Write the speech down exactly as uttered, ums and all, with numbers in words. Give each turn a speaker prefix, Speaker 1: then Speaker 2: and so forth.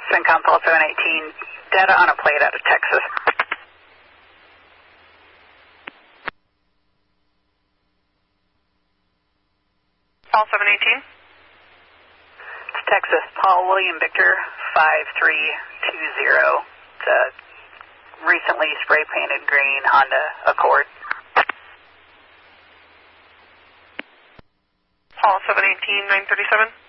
Speaker 1: CENTCOM Paul seven eighteen, data on a plate out of Texas.
Speaker 2: Paul seven eighteen.
Speaker 1: It's Texas, Paul William Victor five three two zero. It's a recently spray painted green Honda Accord.
Speaker 2: Paul seven eighteen, nine thirty-seven.